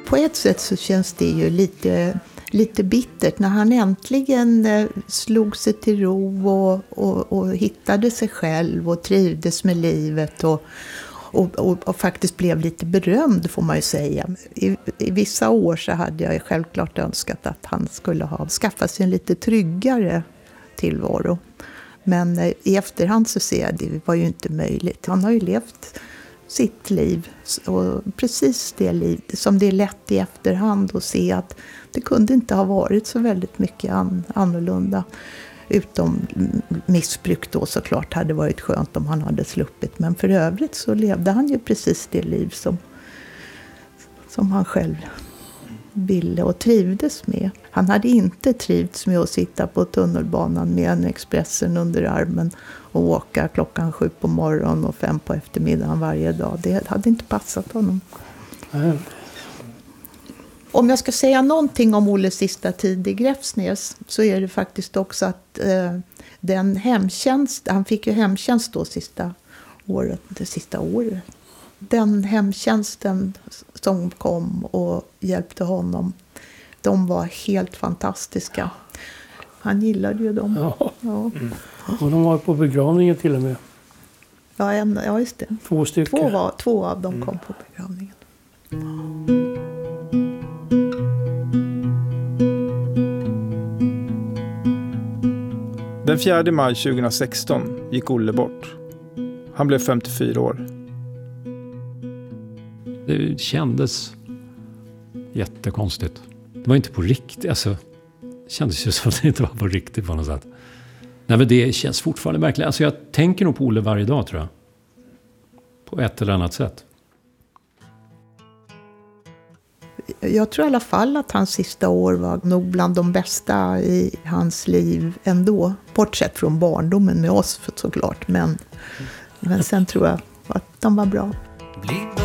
På ett sätt så känns det ju lite bittert när han äntligen slog sig till ro och hittade sig själv och trivdes med livet och faktiskt blev lite berömd, får man ju säga. I vissa år så hade jag självklart önskat att han skulle ha skaffat sig en lite tryggare tillvaro. Men i efterhand så ser jag att det var ju inte möjligt. Han har ju levt sitt liv och precis det liv som det är lätt i efterhand att se att det kunde inte ha varit så väldigt mycket annorlunda. Utom missbruk då såklart hade varit skönt om han hade sluppit. Men för övrigt så levde han ju precis det liv som han själv ville och trivdes med. Han hade inte trivts med att sitta på tunnelbanan med en Expressen under armen och åka 7:00 på morgonen och 5 på eftermiddagen varje dag. Det hade inte passat honom. Om jag ska säga någonting om Olles sista tid i Gräfsnäs så är det faktiskt också att den hemtjänst, han fick ju hemtjänst då det sista året. Den hemtjänsten som kom och hjälpte honom, de var helt fantastiska. Han gillade ju dem. Ja. Mm. Och de var på begravningen till och med. Ja, just det. 2 stycken. Två av dem kom på begravningen. Den 4 maj 2016 gick Olle bort. Han blev 54 år. Det kändes jättekonstigt. Det var inte på riktigt. Alltså, det kändes ju som att det inte var på riktigt på något sätt. Nej, men det känns fortfarande märkligt. Alltså, jag tänker nog på Olle varje dag, tror jag. På ett eller annat sätt. Jag tror i alla fall att hans sista år var nog bland de bästa i hans liv ändå. Bortsett från barndomen med oss såklart. Men sen tror jag att de var bra.